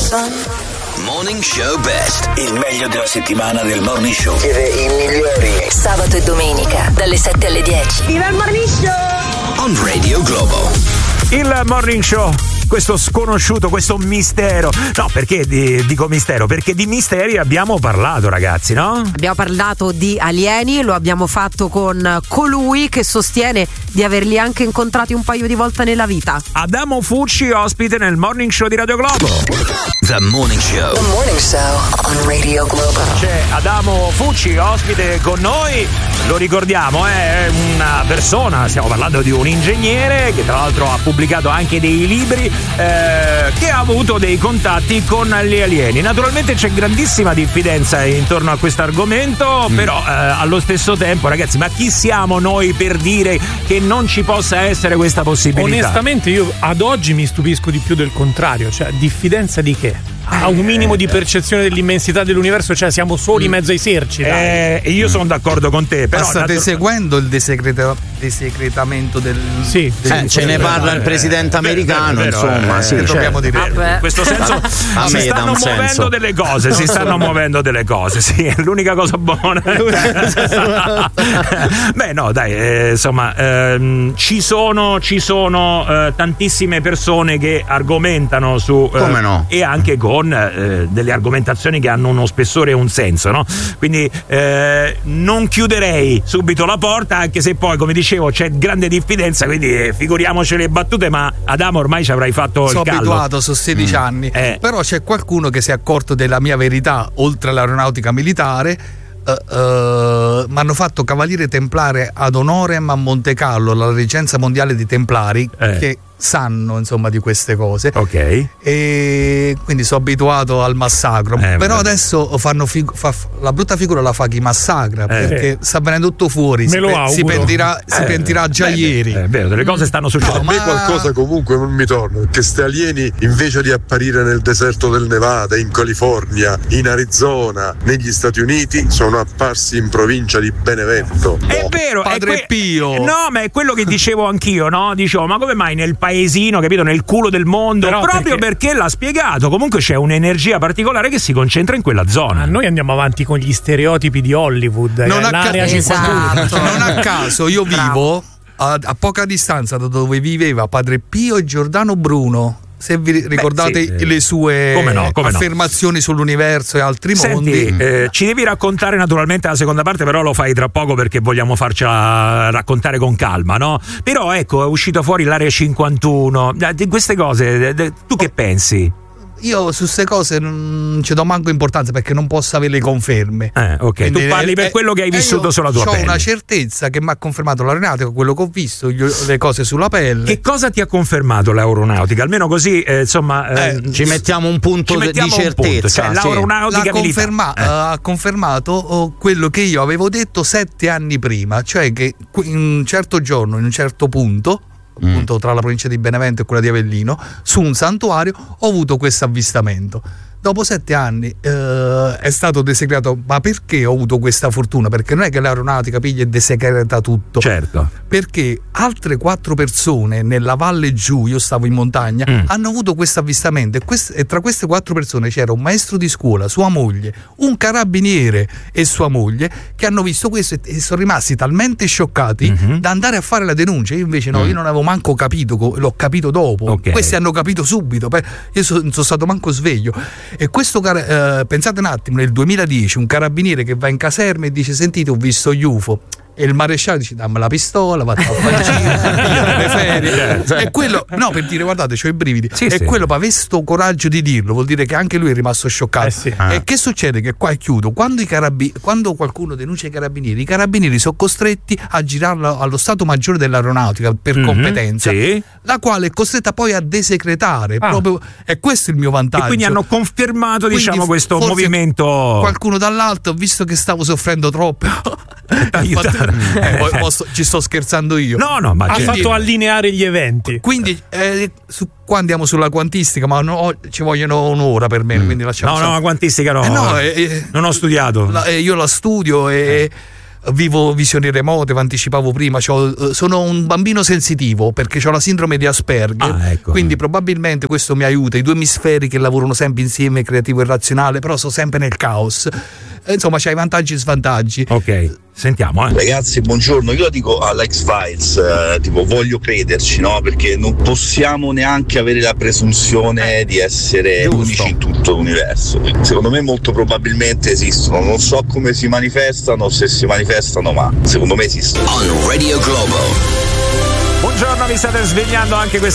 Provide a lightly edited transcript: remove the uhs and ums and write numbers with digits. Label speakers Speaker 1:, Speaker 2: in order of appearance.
Speaker 1: Morning Show Best. Il meglio della settimana del Morning Show.
Speaker 2: Siete i migliori.
Speaker 3: Sabato e domenica dalle 7 alle 10.
Speaker 4: Viva il Morning Show!
Speaker 1: On Radio Globo.
Speaker 5: Il Morning Show, questo sconosciuto, questo mistero. No, perché dico mistero? Perché di misteri abbiamo parlato, ragazzi, no?
Speaker 6: Abbiamo parlato di alieni, lo abbiamo fatto con colui che sostiene di averli anche incontrati un paio di volte nella vita.
Speaker 5: Adamo Fucci, ospite nel Morning Show di Radio Globo.
Speaker 1: The Morning Show.
Speaker 3: The Morning Show on Radio Globo.
Speaker 5: C'è Adamo Fucci, ospite con noi. Lo ricordiamo, è una persona, stiamo parlando di un ingegnere che tra l'altro ha pubblicato anche dei libri, che ha avuto dei contatti con gli alieni. Naturalmente c'è grandissima diffidenza intorno a questo argomento, però allo stesso tempo, ragazzi, ma chi siamo noi per dire che non ci possa essere questa possibilità?
Speaker 7: Onestamente io ad oggi mi stupisco di più del contrario, cioè diffidenza di che? Ha un minimo di percezione dell'immensità dell'universo, cioè siamo soli in mezzo ai serci.
Speaker 5: Io sono d'accordo con te, però
Speaker 8: state seguendo il desecretamento del
Speaker 7: sì,
Speaker 9: ce ne parla il presidente americano, insomma, sì,
Speaker 5: dobbiamo dire. In questo senso si stanno muovendo delle cose, muovendo delle cose, sì, è l'unica cosa buona. Beh, no, dai, insomma, ci sono tantissime persone che argomentano su
Speaker 9: come no?
Speaker 5: E anche con delle argomentazioni che hanno uno spessore e un senso, no? Quindi non chiuderei subito la porta, anche se poi, come dicevo, c'è grande diffidenza, quindi figuriamoci le battute, ma Adamo ormai ci avrai fatto il callo.
Speaker 8: Sono abituato, sono 16 anni, però c'è qualcuno che si è accorto della mia verità, oltre all'aeronautica militare. Mi hanno fatto cavaliere templare ad honorem a Monte Carlo, la reggenza mondiale di templari, che sanno insomma di queste cose,
Speaker 5: ok,
Speaker 8: e quindi sono abituato al massacro, però adesso la brutta figura la fa chi massacra, perché sta venendo tutto fuori, si pentirà già ieri.
Speaker 5: È vero, delle cose stanno succedendo.
Speaker 10: A me qualcosa comunque non mi torna, perché ste alieni, invece di apparire nel deserto del Nevada, in California, in Arizona, negli Stati Uniti, sono apparsi in provincia di Benevento.
Speaker 5: È vero,
Speaker 8: Padre Pio.
Speaker 5: No, ma è quello che dicevo anch'io, no? Dicevo, ma come mai nel paesino, capito, nel culo del mondo? Però proprio perché l'ha spiegato, comunque c'è un'energia particolare che si concentra in quella zona.
Speaker 7: Noi andiamo avanti con gli stereotipi di Hollywood, non
Speaker 8: a caso io vivo a poca distanza da dove viveva Padre Pio e Giordano Bruno. Se vi ricordate le sue affermazioni sull'universo e altri mondi.
Speaker 5: Ci devi raccontare naturalmente la seconda parte, però lo fai tra poco perché vogliamo farcela raccontare con calma, no? Però ecco, è uscito fuori l'area 51, di queste cose tu che pensi?
Speaker 8: Io su queste cose non ci do manco importanza, perché non posso avere le conferme.
Speaker 5: Ok, quindi, tu parli per quello che hai vissuto sulla tua pelle.
Speaker 8: Ho una certezza che mi ha confermato l'aeronautica, quello che ho visto, le cose sulla pelle.
Speaker 5: Che cosa ti ha confermato l'aeronautica? Almeno così, insomma,
Speaker 9: ci mettiamo un punto di certezza.
Speaker 5: Cioè, l'aeronautica
Speaker 8: ha confermato quello che io avevo detto 7 anni prima, cioè che in un certo giorno, in un certo punto, appunto tra la provincia di Benevento e quella di Avellino, su un santuario ho avuto questo avvistamento. Dopo 7 anni è stato desecretato. Ma perché ho avuto questa fortuna? Perché non è che l'aeronautica piglia e desecreta tutto.
Speaker 5: Certo.
Speaker 8: Perché altre 4 persone nella valle giù, io stavo in montagna, hanno avuto questo avvistamento, e tra queste 4 persone c'era un maestro di scuola, sua moglie, un carabiniere e sua moglie, che hanno visto questo e sono rimasti talmente scioccati da andare a fare la denuncia. Io invece no, io non avevo manco capito, l'ho capito dopo.
Speaker 5: Okay.
Speaker 8: Questi hanno capito subito, io non sono stato manco sveglio. E questo pensate un attimo, nel 2010 un carabiniere che va in caserma e dice: sentite, ho visto gli UFO. E il maresciallo dice: dammi la pistola, vado a fare le ferie. E quello, no, per dire, guardate, c'ho i brividi. E quello, per avere sto coraggio di dirlo, vuol dire che anche lui è rimasto scioccato. E che succede? Che qua chiudo, quando qualcuno denuncia i carabinieri sono costretti a girarlo allo Stato Maggiore dell'Aeronautica per competenza, la quale è costretta poi a desecretare. Proprio, e questo è il mio vantaggio.
Speaker 5: E quindi hanno confermato, diciamo, questo movimento.
Speaker 8: Qualcuno dall'alto, visto che stavo soffrendo troppo, ci sto scherzando io.
Speaker 5: No, ma
Speaker 7: ha fatto allineare gli eventi.
Speaker 8: Quindi qua andiamo sulla quantistica, ma ci vogliono un'ora per me, quindi lasciamo.
Speaker 5: No, la quantistica no. Non ho studiato.
Speaker 8: Io la studio e vivo visioni remote, vi anticipavo prima, sono un bambino sensitivo perché ho la sindrome di Asperger,
Speaker 5: ecco.
Speaker 8: Quindi probabilmente questo mi aiuta, i due emisferi che lavorano sempre insieme, creativo e razionale, però sono sempre nel caos. Insomma, c'hai vantaggi e svantaggi.
Speaker 5: Ok, sentiamo.
Speaker 2: Ragazzi, buongiorno. Io dico alla X-Files, tipo, voglio crederci, no? Perché non possiamo neanche avere la presunzione di essere unici in tutto l'universo. Secondo me molto probabilmente esistono. Non so come si manifestano, se si manifestano, ma secondo me esistono.
Speaker 1: On Radio Globo.
Speaker 5: Buongiorno, vi state svegliando anche questa